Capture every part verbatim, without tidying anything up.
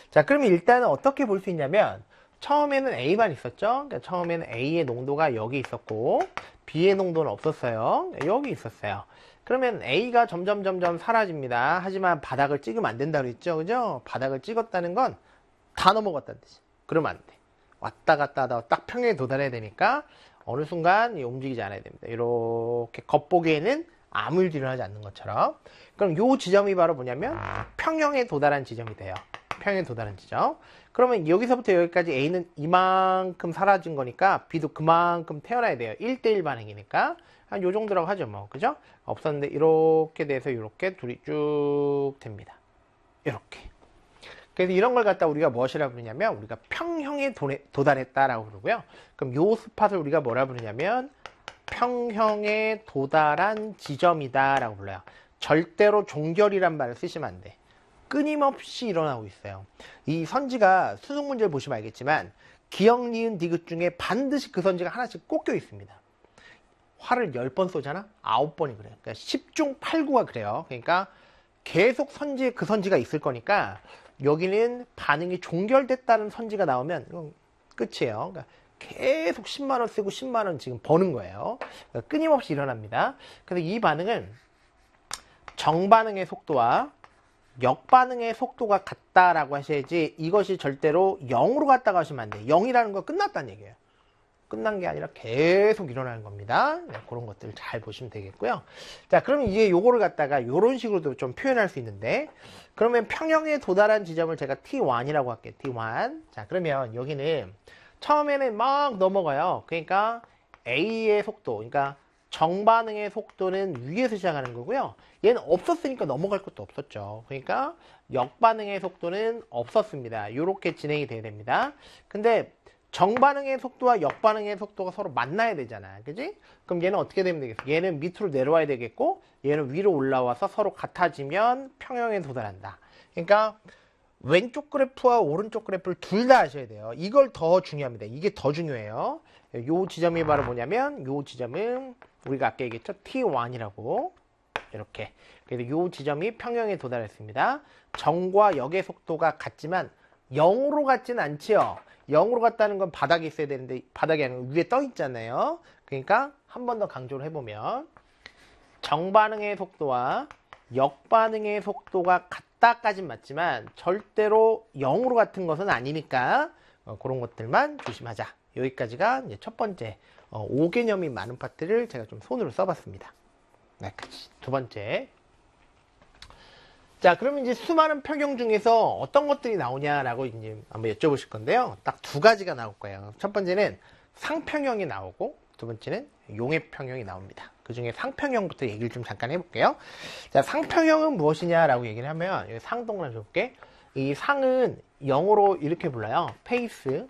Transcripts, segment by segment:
자, 그러면 일단은 어떻게 볼 수 있냐면, 처음에는 A만 있었죠? 그러니까 처음에는 A의 농도가 여기 있었고, B의 농도는 없었어요. 여기 있었어요. 그러면 A가 점점 점점 사라집니다. 하지만 바닥을 찍으면 안 된다고 했죠? 그죠? 바닥을 찍었다는 건 다 넘어갔다는 뜻이에요. 그러면 안 돼. 왔다 갔다 하다가 딱 평형에 도달해야 되니까 어느 순간 움직이지 않아야 됩니다. 이렇게 겉보기에는 아무 일도 일어나지 않는 것처럼. 그럼 요 지점이 바로 뭐냐면 평형에 도달한 지점이 돼요. 평형에 도달한 지점. 그러면 여기서부터 여기까지 A는 이만큼 사라진 거니까 B도 그만큼 태어나야 돼요. 일 대 일 반응이니까. 한 요 정도라고 하죠. 뭐. 그죠? 없었는데 이렇게 돼서 이렇게 둘이 쭉 됩니다. 이렇게. 그래서 이런 걸 갖다 우리가 무엇이라 부르냐면 우리가 평형에 도달했다라고 그러고요. 그럼 요 스팟을 우리가 뭐라 부르냐면 평형에 도달한 지점이다라고 불러요. 절대로 종결이란 말을 쓰시면 안 돼. 끊임없이 일어나고 있어요. 이 선지가 수능 문제를 보시면 알겠지만 기역, 니은, 디귿 중에 반드시 그 선지가 하나씩 꽂혀 있습니다. 화를 열 번 쏘잖아? 아홉 번이 그래요. 그러니까 십 중 팔 구가 그래요. 그러니까 계속 선지에 그 선지가 있을 거니까 여기는 반응이 종결됐다는 선지가 나오면 이건 끝이에요. 그러니까 계속 십만 원 쓰고 십만 원 지금 버는 거예요. 그러니까 끊임없이 일어납니다. 그래서 이 반응은 정반응의 속도와 역반응의 속도가 같다라고 하셔야지 이것이 절대로 영으로 갔다가 하시면 안 돼요. 영이라는 건 끝났다는 얘기예요. 끝난 게 아니라 계속 일어나는 겁니다. 네, 그런 것들 잘 보시면 되겠고요. 자, 그러면 이제 요거를 갖다가 이런 식으로도 좀 표현할 수 있는데, 그러면 평형에 도달한 지점을 제가 티 원이라고 할게요. 티 원. 자, 그러면 여기는 처음에는 막 넘어가요. 그러니까 A의 속도, 그러니까 정반응의 속도는 위에서 시작하는 거고요. 얘는 없었으니까 넘어갈 것도 없었죠. 그러니까 역반응의 속도는 없었습니다. 이렇게 진행이 돼야 됩니다. 근데 정반응의 속도와 역반응의 속도가 서로 만나야 되잖아. 그지? 그럼 얘는 어떻게 되면 되겠어? 얘는 밑으로 내려와야 되겠고, 얘는 위로 올라와서 서로 같아지면 평형에 도달한다. 그러니까, 왼쪽 그래프와 오른쪽 그래프를 둘 다 하셔야 돼요. 이걸 더 중요합니다. 이게 더 중요해요. 요 지점이 바로 뭐냐면, 요 지점은 우리가 아까 얘기했죠? 티 원이라고. 이렇게. 그래서 요 지점이 평형에 도달했습니다. 정과 역의 속도가 같지만, 영으로 같지는 않지요. 영으로 갔다는 건 바닥에 있어야 되는데 바닥이 아니고 위에 떠 있잖아요. 그러니까 한 번 더 강조를 해보면 정반응의 속도와 역반응의 속도가 같다까진 맞지만 절대로 영으로 같은 것은 아니니까 어, 그런 것들만 조심하자. 여기까지가 이제 첫 번째 어, 오 개념이 많은 파트를 제가 좀 손으로 써봤습니다. 네, 두 번째. 자, 그러면 이제 수많은 평형 중에서 어떤 것들이 나오냐라고 이제 한번 여쭤보실 건데요. 딱 두 가지가 나올 거예요. 첫 번째는 상평형이 나오고, 두 번째는 용해평형이 나옵니다. 그 중에 상평형부터 얘기를 좀 잠깐 해볼게요. 자, 상평형은 무엇이냐라고 얘기를 하면, 여기 상 동그라미 줘볼게. 이 상은 영어로 이렇게 불러요. 페이스.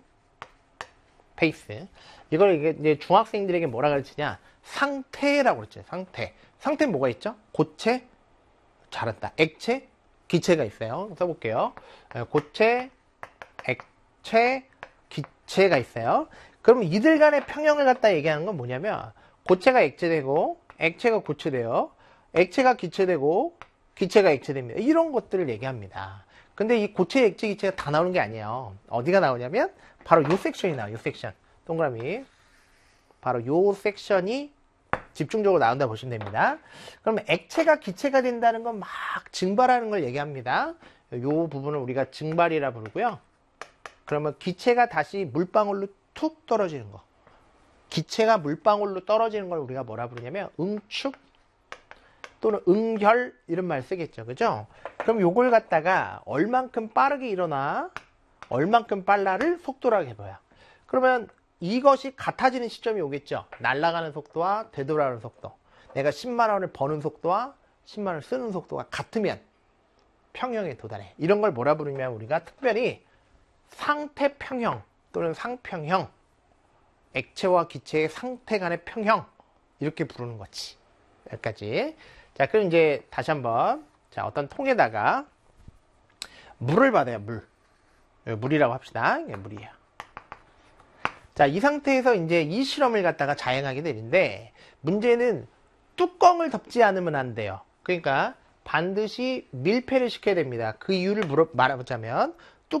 페이스. 이걸 이게 이제 중학생들에게 뭐라 가르치냐? 상태라고 그랬죠. 상태. 상태는 뭐가 있죠? 고체, 잘한다. 액체, 기체가 있어요. 써볼게요. 고체, 액체, 기체가 있어요. 그럼 이들 간의 평형을 갖다 얘기하는 건 뭐냐면 고체가 액체되고 액체가 고체돼요. 액체가 기체되고 기체가 액체됩니다. 이런 것들을 얘기합니다. 근데 이 고체, 액체, 기체가 다 나오는 게 아니에요. 어디가 나오냐면 바로 요 섹션이 나와요. 요 섹션. 동그라미. 바로 요 섹션이 집중적으로 나온다 보시면 됩니다. 그러면 액체가 기체가 된다는 건 막 증발하는 걸 얘기합니다. 이 부분을 우리가 증발이라 부르고요. 그러면 기체가 다시 물방울로 툭 떨어지는 거. 기체가 물방울로 떨어지는 걸 우리가 뭐라 부르냐면 응축 또는 응혈 이런 말 쓰겠죠. 그죠? 그럼 요걸 갖다가 얼만큼 빠르게 일어나 얼만큼 빨라를 속도라고 해봐요. 그러면 이것이 같아지는 시점이 오겠죠. 날아가는 속도와 되돌아오는 속도. 내가 십만 원을 버는 속도와 십만 원을 쓰는 속도가 같으면 평형에 도달해. 이런 걸 뭐라 부르냐면 우리가 특별히 상태평형 또는 상평형, 액체와 기체의 상태 간의 평형 이렇게 부르는 거지. 여기까지. 자, 그럼 이제 다시 한번 자 어떤 통에다가 물을 받아요. 물. 물이라고 합시다. 이게 물이에요. 자, 이 상태에서 이제 이 실험을 갖다가 자행하게 되는데 문제는 뚜껑을 덮지 않으면 안 돼요. 그러니까 반드시 밀폐를 시켜야 됩니다. 그 이유를 물어, 말하자면